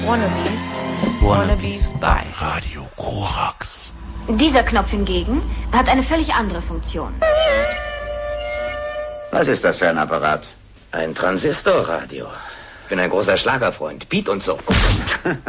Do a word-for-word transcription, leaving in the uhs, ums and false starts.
Wannabes. Wannabes bei Radio Korax. Dieser Knopf hingegen hat eine völlig andere Funktion. Was ist das für ein Apparat? Ein Transistorradio. Ich bin ein großer Schlagerfreund. Beat und so.